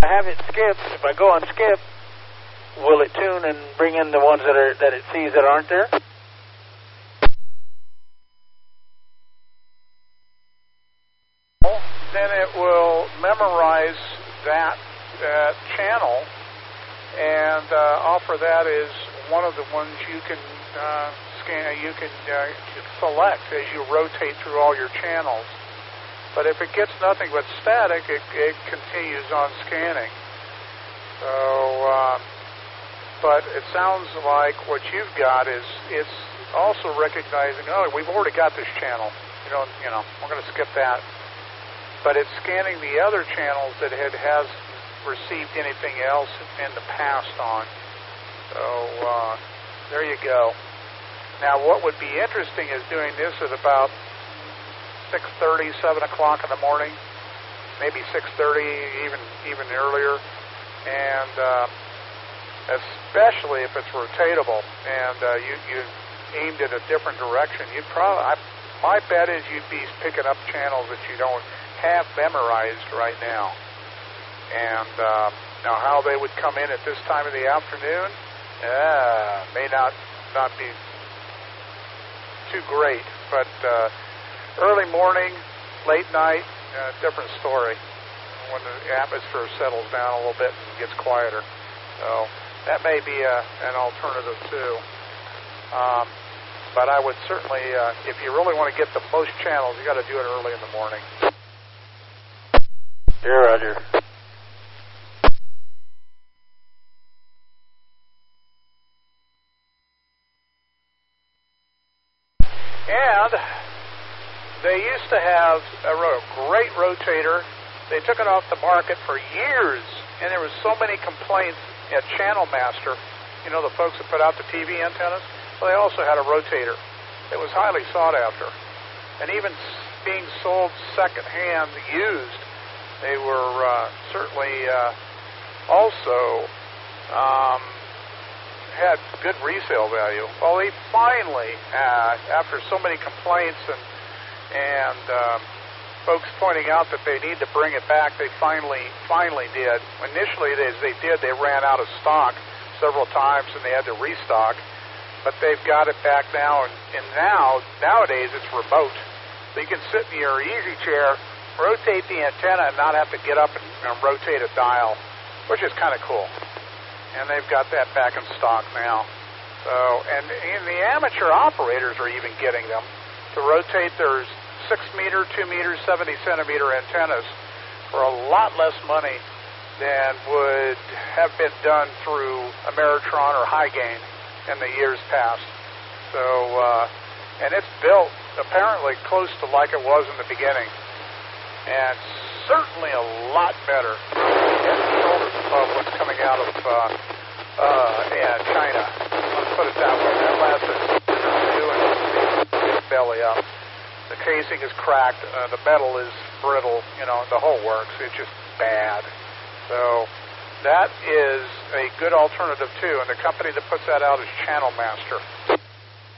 I have it skip. If I go on skip, will it tune and bring in the ones that it sees that aren't there? Then it will memorize that channel and offer that as one of the ones you can scan. You can select as you rotate through all your channels. But if it gets nothing but static, it continues on scanning. So, but it sounds like what you've got is it's also recognizing, oh, we've already got this channel. You know, we're going to skip that. But it's scanning the other channels that it has received anything else in the past on. So there you go. Now, what would be interesting is doing this at about 6:30, 7 o'clock in the morning, maybe 6:30, even earlier, and especially if it's rotatable and you aimed at a different direction, you'd probably. My bet is you'd be picking up channels that you don't have memorized right now. And now how they would come in at this time of the afternoon may not be too great, but early morning, late night, different story when the atmosphere settles down a little bit and gets quieter. So that may be an alternative too. But I would certainly, if you really want to get the most channels, you got to do it early in the morning. Yeah, Roger. And they used to have a great rotator. They took it off the market for years, and there was so many complaints at Channel Master, you know, the folks that put out the TV antennas. Well, they also had a rotator that was highly sought after. And even being sold secondhand, used, they were certainly also had good resale value. Well, they finally, after so many complaints and folks pointing out that they need to bring it back, they finally did. Initially, as they did, they ran out of stock several times and they had to restock. But they've got it back now, and nowadays it's remote. So you can sit in your easy chair, rotate the antenna, and not have to get up and rotate a dial, which is kind of cool. And they've got that back in stock now. So, and the amateur operators are even getting them to rotate their 6-meter, 2-meter, 70-centimeter antennas for a lot less money than would have been done through Ameritron or High Gain in the years past. So, and it's built apparently close to like it was in the beginning, and certainly a lot better of what's coming out of China. Let's put it that way. That lasted new and belly up. The casing is cracked. The metal is brittle. You know, the whole works. It's just bad. So that is a good alternative too, and the company that puts that out is Channel Master.